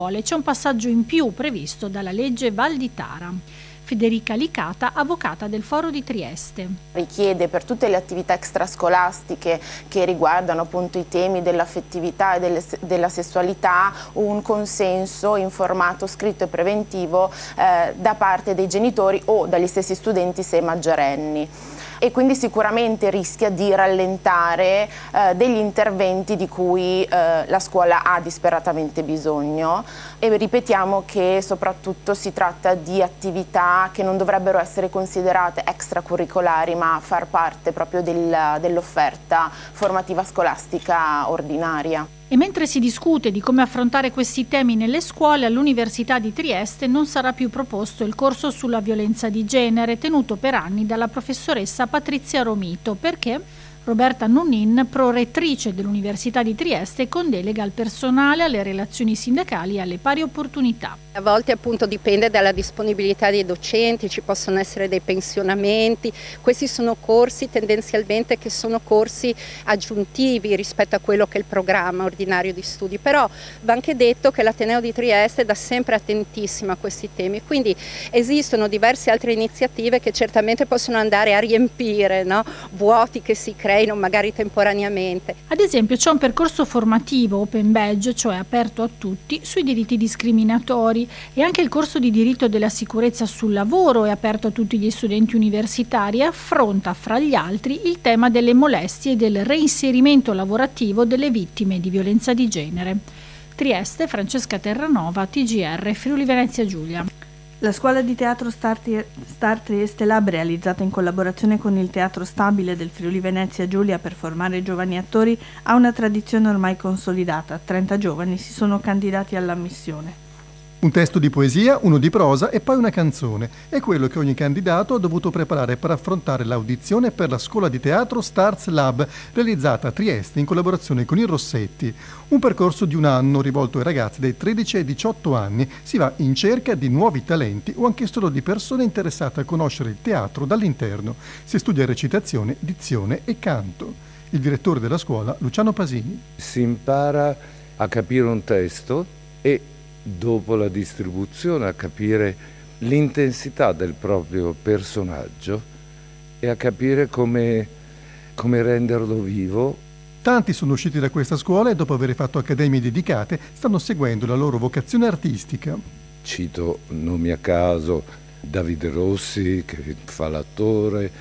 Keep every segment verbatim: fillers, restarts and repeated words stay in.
C'è un passaggio in più previsto dalla legge Valditara. Federica Licata, avvocata del Foro di Trieste. Richiede per tutte le attività extrascolastiche che riguardano appunto i temi dell'affettività e delle, della sessualità un consenso informato, scritto e preventivo eh, da parte dei genitori o dagli stessi studenti se maggiorenni. E quindi sicuramente rischia di rallentare eh, degli interventi di cui eh, la scuola ha disperatamente bisogno, e ripetiamo che soprattutto si tratta di attività che non dovrebbero essere considerate extracurricolari ma far parte proprio del, dell'offerta formativa scolastica ordinaria. E mentre si discute di come affrontare questi temi nelle scuole, all'Università di Trieste non sarà più proposto il corso sulla violenza di genere tenuto per anni dalla professoressa Patrizia Romito, perché Roberta Nunnin, prorettrice dell'Università di Trieste con delega al personale, alle relazioni sindacali e alle pari opportunità. A volte appunto dipende dalla disponibilità dei docenti, ci possono essere dei pensionamenti, questi sono corsi tendenzialmente che sono corsi aggiuntivi rispetto a quello che è il programma ordinario di studi, però va anche detto che l'Ateneo di Trieste è da sempre attentissimo a questi temi, quindi esistono diverse altre iniziative che certamente possono andare a riempire, no? Vuoti che si creino magari temporaneamente. Ad esempio c'è un percorso formativo open badge, cioè aperto a tutti, sui diritti discriminatori, e anche il corso di diritto della sicurezza sul lavoro è aperto a tutti gli studenti universitari e affronta fra gli altri il tema delle molestie e del reinserimento lavorativo delle vittime di violenza di genere. Trieste, Francesca Terranova, T G R, Friuli Venezia Giulia. La scuola di teatro Star Trieste Lab, realizzata in collaborazione con il Teatro Stabile del Friuli Venezia Giulia per formare giovani attori, ha una tradizione ormai consolidata. trenta giovani si sono candidati all'ammissione. Un testo di poesia, uno di prosa e poi una canzone. È quello che ogni candidato ha dovuto preparare per affrontare l'audizione per la scuola di teatro Stars Lab, realizzata a Trieste in collaborazione con il Rossetti. Un percorso di un anno rivolto ai ragazzi dai tredici ai diciotto anni. Si va in cerca di nuovi talenti o anche solo di persone interessate a conoscere il teatro dall'interno. Si studia recitazione, dizione e canto. Il direttore della scuola, Luciano Pasini. Si impara a capire un testo e dopo la distribuzione a capire l'intensità del proprio personaggio e a capire come, come renderlo vivo. Tanti sono usciti da questa scuola e dopo aver fatto accademie dedicate stanno seguendo la loro vocazione artistica. Cito nomi a caso: Davide Rossi che fa l'attore,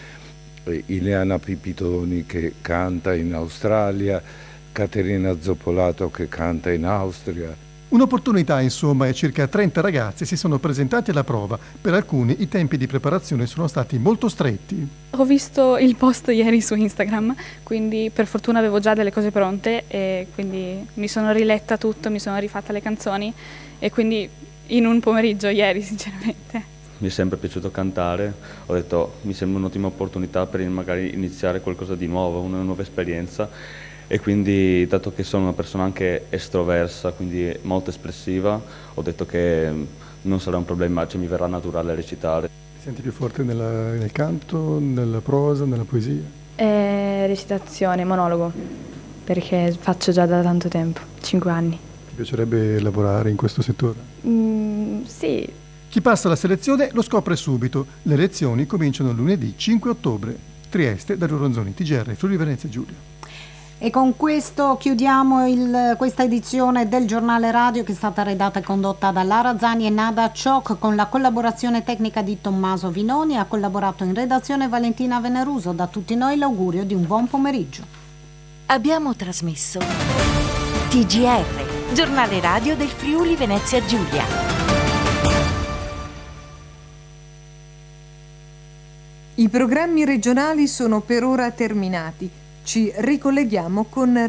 Ileana Pipitoni che canta in Australia, Caterina Zoppolato che canta in Austria. Un'opportunità, insomma, e circa trenta ragazzi si sono presentati alla prova. Per alcuni i tempi di preparazione sono stati molto stretti. Ho visto il post ieri su Instagram, quindi per fortuna avevo già delle cose pronte e quindi mi sono riletta tutto, mi sono rifatta le canzoni e quindi in un pomeriggio ieri sinceramente. Mi è sempre piaciuto cantare, ho detto mi sembra un'ottima opportunità per magari iniziare qualcosa di nuovo, una nuova esperienza. E quindi, dato che sono una persona anche estroversa, quindi molto espressiva, ho detto che non sarà un problema, cioè mi verrà naturale recitare. Ti senti più forte nella, nel canto, nella prosa, nella poesia? Eh, recitazione, monologo, perché faccio già da tanto tempo, cinque anni. Ti piacerebbe lavorare in questo settore? Mm, sì. Chi passa la selezione lo scopre subito. Le lezioni cominciano lunedì cinque ottobre. Trieste, Dario Ronzoni, T G R, Friuli Venezia Giulia. E con questo chiudiamo il, questa edizione del giornale radio, che è stata redatta e condotta da Lara Zani e Nada Ciocc con la collaborazione tecnica di Tommaso Vinoni. Ha collaborato in redazione Valentina Veneruso. Da tutti noi l'augurio di un buon pomeriggio. Abbiamo trasmesso T G R, giornale radio del Friuli Venezia Giulia. I programmi regionali sono per ora terminati. Ci ricolleghiamo con